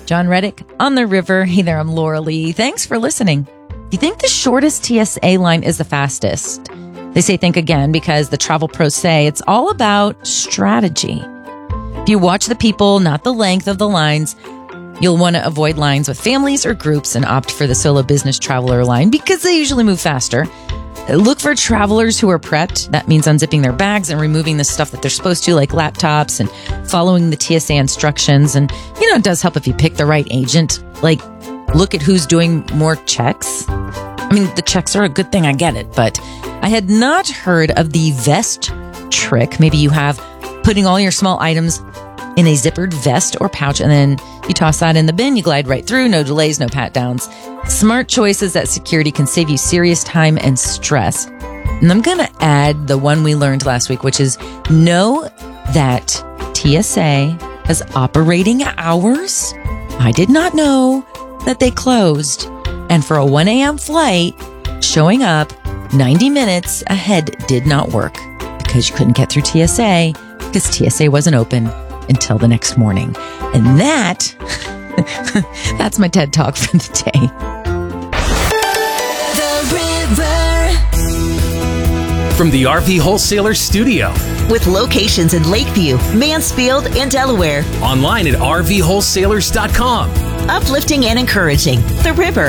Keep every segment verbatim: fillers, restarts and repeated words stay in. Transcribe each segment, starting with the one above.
John Reddick on the river. Hey there, I'm Laura Lee. Thanks for listening. Do you think the shortest T S A line is the fastest? They say think again because the travel pros say it's all about strategy. If you watch the people, not the length of the lines, you'll want to avoid lines with families or groups and opt for the solo business traveler line because they usually move faster. Look for travelers who are prepped. That means unzipping their bags and removing the stuff that they're supposed to, like laptops, and following the T S A instructions. And, you know, it does help if you pick the right agent. Like, look at who's doing more checks. I mean, the checks are a good thing, I get it, but I had not heard of the vest trick. Maybe you have putting all your small items in a zippered vest or pouch, and then you toss that in the bin. You glide right through. No delays, no pat downs. Smart choices at security can save you serious time and stress. And I'm going to add the one we learned last week, which is know that T S A has operating hours. I did not know that they closed. And for a one a.m. flight, showing up ninety minutes ahead did not work because you couldn't get through T S A because T S A wasn't open until the next morning. And that, that's my TED Talk for the day. The River. From the R V Wholesaler Studio. With locations in Lakeview, Mansfield, and Delaware. Online at r v wholesalers dot com. Uplifting and encouraging. The River.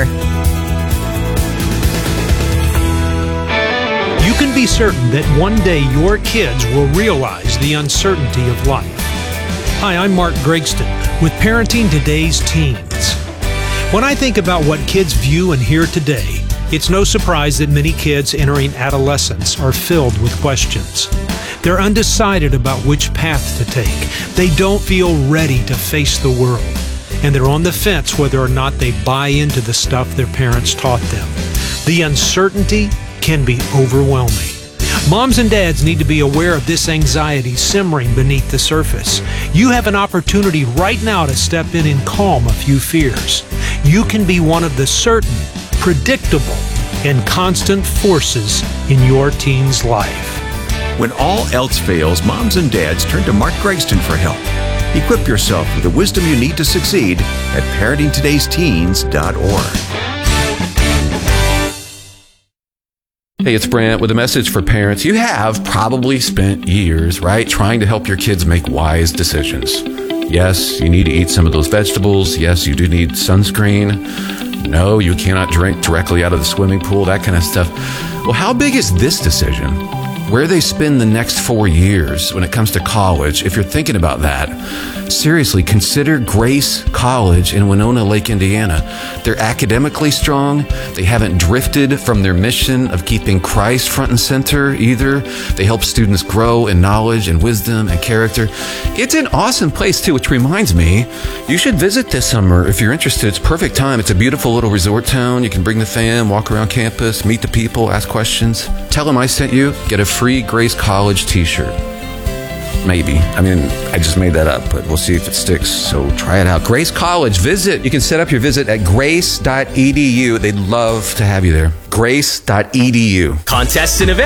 You can be certain that one day your kids will realize the uncertainty of life. Hi, I'm Mark Gregston with Parenting Today's Teens. When I think about what kids view and hear today, it's no surprise that many kids entering adolescence are filled with questions. They're undecided about which path to take. They don't feel ready to face the world. And they're on the fence whether or not they buy into the stuff their parents taught them. The uncertainty can be overwhelming. Moms and dads need to be aware of this anxiety simmering beneath the surface. You have an opportunity right now to step in and calm a few fears. You can be one of the certain, predictable, and constant forces in your teen's life. When all else fails, moms and dads turn to Mark Gregston for help. Equip yourself with the wisdom you need to succeed at parenting todays teens dot org. Hey, it's Brant with a message for parents. You have probably spent years, right, trying to help your kids make wise decisions. Yes, you need to eat some of those vegetables. Yes, you do need sunscreen. No, you cannot drink directly out of the swimming pool, that kind of stuff. Well, how big is this decision? Where they spend the next four years when it comes to college, if you're thinking about that, seriously, consider Grace College in Winona Lake, Indiana. They're academically strong. They haven't drifted from their mission of keeping Christ front and center either. They help students grow in knowledge and wisdom and character. It's an awesome place too, which reminds me, you should visit this summer if you're interested. It's perfect time. It's a beautiful little resort town. You can bring the fam, walk around campus, meet the people, ask questions. Tell them I sent you. Get a free Grace College t-shirt. Maybe. I mean, I just made that up, but we'll see if it sticks. So try it out. Grace College. Visit. You can set up your visit at grace dot e d u. They'd love to have you there. grace dot e d u. Contests and events.